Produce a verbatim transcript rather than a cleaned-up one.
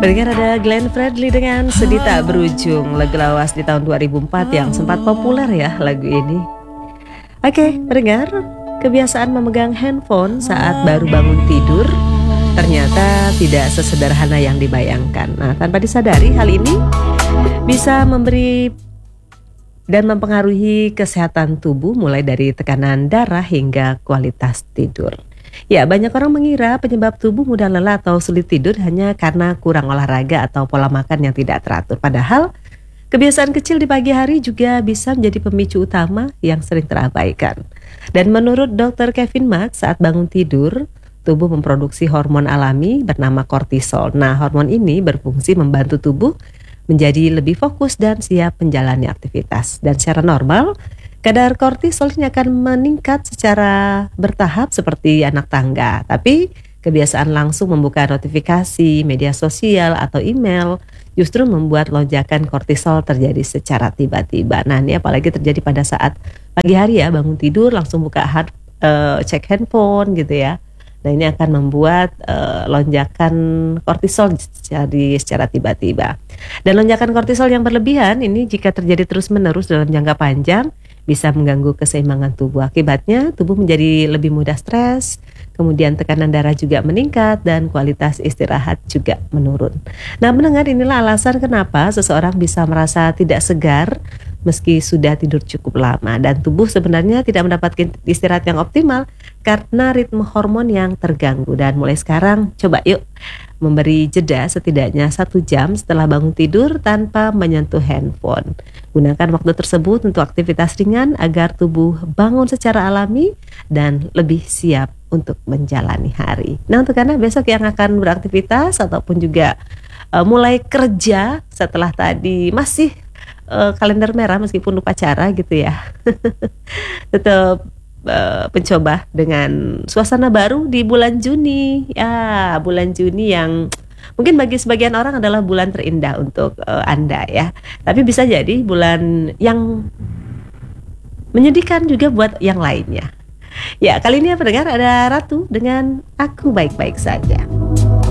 Pendengar, ada Glenn Fredly dengan Sedih Tak Berujung, lagu lawas di tahun dua ribu empat yang sempat populer ya lagu ini. Oke, pendengar, kebiasaan memegang handphone saat baru bangun tidur ternyata tidak sesederhana yang dibayangkan. Nah, tanpa disadari hal ini bisa memberi dan mempengaruhi kesehatan tubuh, mulai dari tekanan darah hingga kualitas tidur. Ya, banyak orang mengira penyebab tubuh mudah lelah atau sulit tidur hanya karena kurang olahraga atau pola makan yang tidak teratur. Padahal, kebiasaan kecil di pagi hari juga bisa menjadi pemicu utama yang sering terabaikan. Dan menurut dokter Kevin Max, saat bangun tidur, tubuh memproduksi hormon alami bernama kortisol. Nah, hormon ini berfungsi membantu tubuh menjadi lebih fokus dan siap menjalani aktivitas. Dan secara normal, kadar kortisol ini akan meningkat secara bertahap seperti anak tangga. Tapi kebiasaan langsung membuka notifikasi, media sosial, atau email justru membuat lonjakan kortisol terjadi secara tiba-tiba. Nah, ini apalagi terjadi pada saat pagi hari ya, bangun tidur langsung buka hard, uh, cek handphone gitu ya. Nah, ini akan membuat uh, lonjakan kortisol jadi secara tiba-tiba. Dan lonjakan kortisol yang berlebihan ini jika terjadi terus-menerus dalam jangka panjang bisa mengganggu keseimbangan tubuh. Akibatnya tubuh menjadi lebih mudah stres, kemudian tekanan darah juga meningkat dan kualitas istirahat juga menurun. Nah, mendengar, inilah alasan kenapa seseorang bisa merasa tidak segar meski sudah tidur cukup lama, dan tubuh sebenarnya tidak mendapatkan istirahat yang optimal karena ritme hormon yang terganggu. Dan mulai sekarang coba yuk memberi jeda setidaknya satu jam setelah bangun tidur tanpa menyentuh handphone. Gunakan waktu tersebut untuk aktivitas ringan agar tubuh bangun secara alami dan lebih siap untuk menjalani hari. Nah, untuk Anda besok yang akan beraktivitas ataupun juga uh, mulai kerja setelah tadi masih uh, kalender merah meskipun upacara gitu ya, tetap uh, mencoba dengan suasana baru di bulan Juni. Ya, bulan Juni yang mungkin bagi sebagian orang adalah bulan terindah untuk uh, Anda ya. Tapi bisa jadi bulan yang menyedihkan juga buat yang lainnya. Ya, kali ini pendengar ada Ratu dengan Aku Baik-Baik Saja.